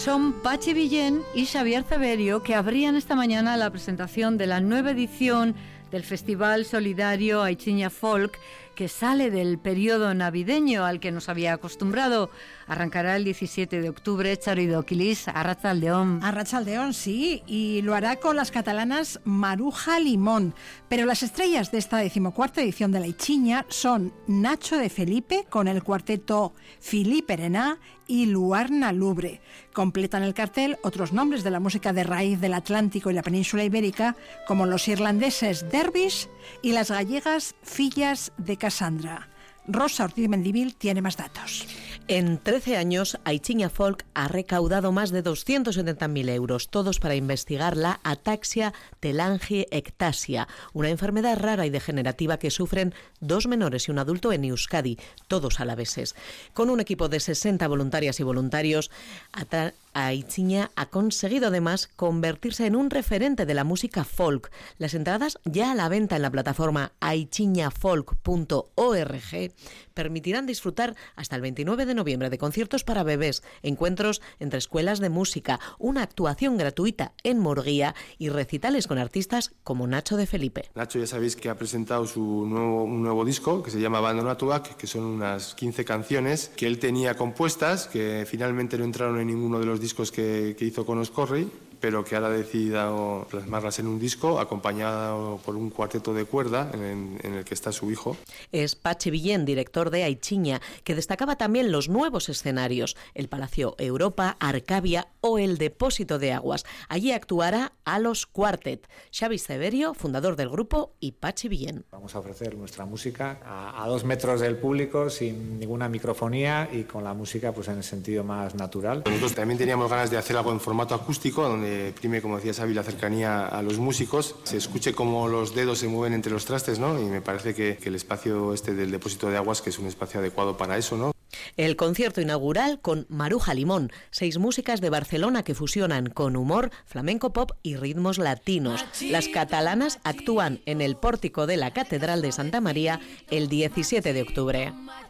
Son Pachi Villén y Xavier Ceberio, que abrían esta mañana la presentación de la nueva edición del Festival Solidario Aichiña Folk, que sale del periodo navideño al que nos había acostumbrado. Arrancará el 17 de octubre. Charidoquilis, Arratsaldeón. Arratsaldeón, sí, y lo hará con las catalanas Maruja Limón. Pero las estrellas de esta 14ª edición de la Aichiña son Nacho de Felipe con el cuarteto Philippe Erená y Luarna Lubre. Completan el cartel otros nombres de la música de raíz del Atlántico y la península ibérica, como los irlandeses Dervish y las gallegas Fillas de Cassandra. Rosa Ortiz Mendivil tiene más datos. En 13 años, Aichiña Folk ha recaudado más de 270.000 euros, todos para investigar la ataxia telangiectasia, una enfermedad rara y degenerativa que sufren 2 menores y un adulto en Euskadi, todos alaveses. Con un equipo de 60 voluntarias y voluntarios, Aichiña ha conseguido además convertirse en un referente de la música folk. Las entradas ya a la venta en la plataforma aichiñafolk.org permitirán disfrutar hasta el 29 de noviembre de conciertos para bebés, encuentros entre escuelas de música, una actuación gratuita en Murguía y recitales con artistas como Nacho de Felipe. Nacho, ya sabéis que ha presentado un nuevo disco que se llama Abandonatuak, que son unas 15 canciones que él tenía compuestas, que finalmente no entraron en ninguno de los discos que hizo con Oscorri, pero que ahora ha decidido plasmarlas en un disco acompañado por un cuarteto de cuerda en el que está su hijo. Es Pachi Villén, director de Aichiña, que destacaba también los nuevos escenarios, el Palacio Europa, Arcavia o el Depósito de Aguas. Allí actuará Alos Quartet. Xavi Ceberio, fundador del grupo, y Pachi Villén. Vamos a ofrecer nuestra música a 2 metros del público, sin ninguna microfonía y con la música pues en el sentido más natural. Nosotros también teníamos ganas de hacer algo en formato acústico, donde prime, como decía Xavi, la cercanía a los músicos, se escuche cómo los dedos se mueven entre los trastes, ¿no? Y me parece que el espacio este del Depósito de Aguas, que es un espacio adecuado para eso, ¿no? El concierto inaugural con Maruja Limón, 6 músicas de Barcelona que fusionan con humor, flamenco pop y ritmos latinos. Las catalanas actúan en el pórtico de la Catedral de Santa María el 17 de octubre.